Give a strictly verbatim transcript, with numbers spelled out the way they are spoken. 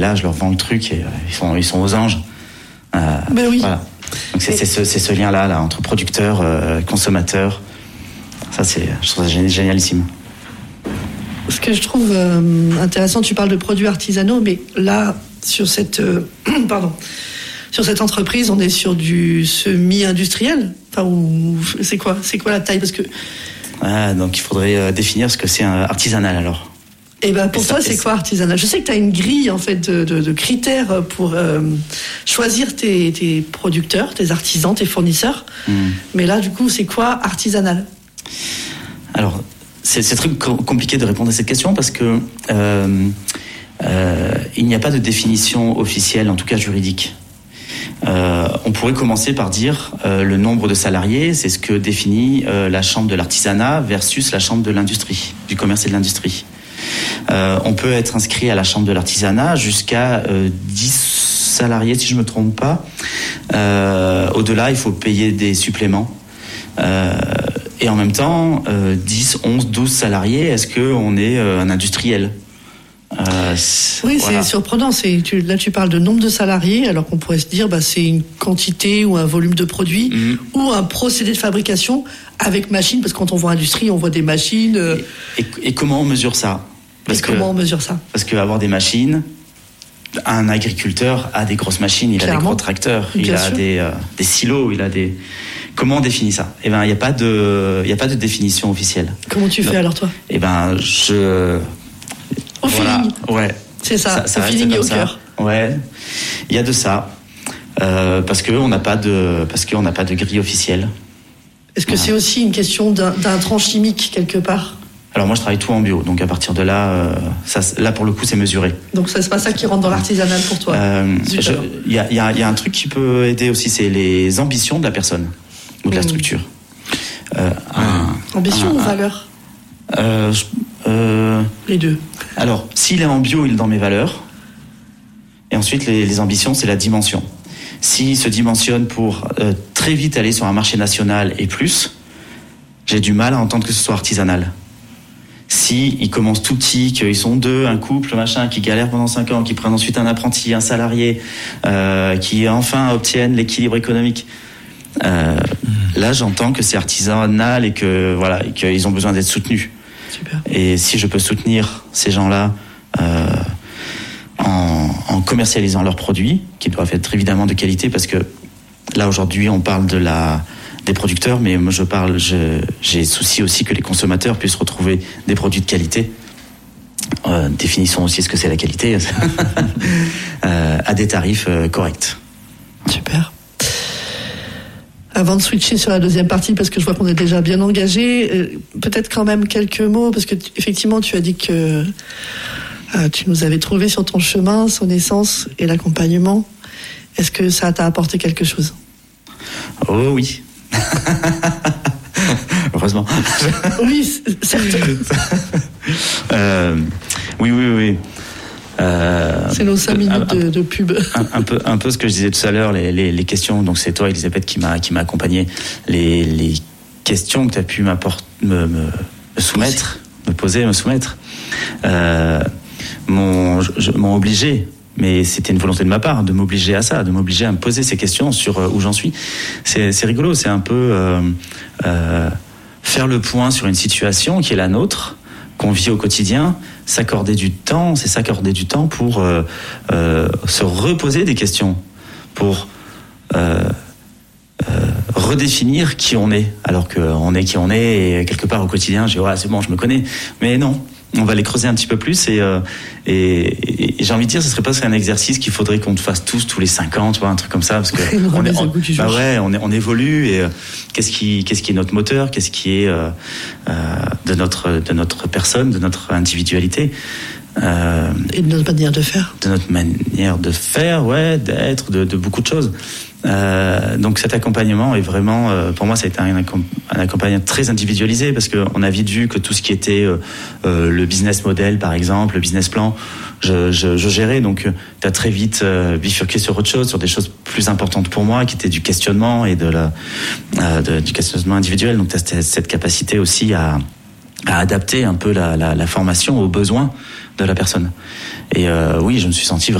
là, je leur vends le truc et euh, ils sont, ils sont aux anges. Euh, ben oui. Voilà. Donc c'est, c'est, ce, c'est ce lien-là, là, entre producteur, euh, consommateur. Ça, c'est, je trouve ça génialissime. Ce que je trouve euh, intéressant, tu parles de produits artisanaux, mais là, sur cette, euh, pardon, sur cette entreprise, on est sur du semi-industriel. Enfin, ou, c'est quoi, c'est quoi la taille? Parce que ah, donc il faudrait euh, définir ce que c'est un artisanal alors. Et ben pour et toi, ça, c'est et quoi artisanal? Je sais que tu as une grille en fait de, de, de critères pour euh, choisir tes, tes producteurs, tes artisans, tes fournisseurs. Mm. Mais là, du coup, c'est quoi artisanal? Alors, c'est, c'est très compliqué de répondre à cette question parce que euh, euh, il n'y a pas de définition officielle, en tout cas juridique. Euh, on pourrait commencer par dire euh, le nombre de salariés, c'est ce que définit euh, la chambre de l'artisanat versus la chambre de l'industrie, du commerce et de l'industrie. Euh, on peut être inscrit à la chambre de l'artisanat jusqu'à euh, dix salariés, si je me trompe pas. Euh, au-delà, il faut payer des suppléments. Euh, et en même temps, euh, dix, onze, douze salariés, est-ce qu'on est euh, un industriel ? Euh, oui, voilà. C'est surprenant. C'est, tu, là, tu parles de nombre de salariés, alors qu'on pourrait se dire bah, c'est une quantité ou un volume de produits mmh. ou un procédé de fabrication avec machine, parce que quand on voit industrie, on voit des machines. Euh... Et, et, et comment on mesure ça ? Parce et que, comment on mesure ça ? Parce qu'avoir des machines, un agriculteur a des grosses machines, il Clairement. a des gros tracteurs, Bien il a des, euh, des silos, il a des... Comment on définit ça ? Eh ben, il n'y a pas de, il n'y a pas de définition officielle. Comment tu Donc, fais alors toi ? Eh ben, je... Au voilà. feeling. Ouais. C'est ça, ça, ça au feeling et au ça. cœur. Ouais. Il y a de ça. Euh, parce qu'on n'a pas de, parce qu'on n'a pas de grille officielle. Est-ce que voilà. c'est aussi une question d'un, d'un trait chimique quelque part ? Alors moi je travaille tout en bio, donc à partir de là, euh, ça, là pour le coup c'est mesuré. Donc ça, c'est pas ça qui rentre dans l'artisanal pour toi. Il euh, y, a, y, a, y a un truc qui peut aider aussi, c'est les ambitions de la personne ou de mmh. la structure. Euh, un, Ambition un, ou valeur euh, euh, Les deux. Alors s'il est en bio, il est dans mes valeurs. Et ensuite les, les ambitions, c'est la dimension. S'il se dimensionne pour euh, très vite aller sur un marché national et plus, j'ai du mal à entendre que ce soit artisanal. Si ils commencent tout petits, qu'ils sont deux, un couple, machin, qui galèrent pendant cinq ans, qui prennent ensuite un apprenti, un salarié, euh, qui enfin obtiennent l'équilibre économique. Euh, mmh. Là, j'entends que c'est artisanal et que voilà, et qu'ils ont besoin d'être soutenus. Super. Et si je peux soutenir ces gens-là euh, en, en commercialisant leurs produits, qui doivent être évidemment de qualité, parce que là aujourd'hui, on parle de la des producteurs, mais moi je parle, je, j'ai souci aussi que les consommateurs puissent retrouver des produits de qualité. Euh, définissons aussi ce que c'est la qualité euh, à des tarifs euh, corrects. Super. Avant de switcher sur la deuxième partie, parce que je vois qu'on est déjà bien engagé, euh, peut-être quand même quelques mots, parce que t- effectivement tu as dit que euh, tu nous avais trouvé sur ton chemin son essence et l'accompagnement. Est-ce que ça t'a apporté quelque chose ? Oh oui. Heureusement. Oui, certes. euh, oui, oui, oui. Euh, c'est nos cinq minutes un, de, de pub. Un, un peu, un peu ce que je disais tout à l'heure, les, les, les questions. Donc c'est toi, Elisabeth, qui m'a, qui m'a accompagné. Les, les questions que tu as pu m'apporter, me, me, me soumettre, me poser, me soumettre, euh, m'ont, je, m'ont obligé. Mais c'était une volonté de ma part de m'obliger à ça, de m'obliger à me poser ces questions sur où j'en suis. C'est, c'est rigolo, c'est un peu euh, euh, faire le point sur une situation qui est la nôtre, qu'on vit au quotidien, s'accorder du temps, c'est s'accorder du temps pour euh, euh, se reposer des questions, pour euh, euh, redéfinir qui on est, alors qu'on est qui on est, et quelque part au quotidien, je dis ouais, c'est bon, je me connais, mais non. On va les creuser un petit peu plus et, euh, et, et, et j'ai envie de dire, ce serait pas un exercice qu'il faudrait qu'on fasse tous tous les cinq ans, tu vois, un truc comme ça, parce que on, est, on, bah ouais, on, est, on évolue et euh, qu'est-ce qui, qu'est-ce qui est notre moteur, qu'est-ce qui est euh, euh, de notre de notre personne, de notre individualité. Euh, et de notre manière de faire. De notre manière de faire, ouais, d'être, de, de beaucoup de choses. Euh, donc cet accompagnement est vraiment, euh, pour moi, ça a été un, un accompagnement très individualisé parce qu'on a vite vu que tout ce qui était euh, euh, le business model, par exemple, le business plan, je, je, je gérais. Donc, tu as très vite euh, bifurqué sur autre chose, sur des choses plus importantes pour moi, qui étaient du questionnement et de la, euh, de, du questionnement individuel. Donc, tu as cette capacité aussi à, à adapter un peu la, la, la formation aux besoins de la personne. Et euh, oui, je me suis senti vraiment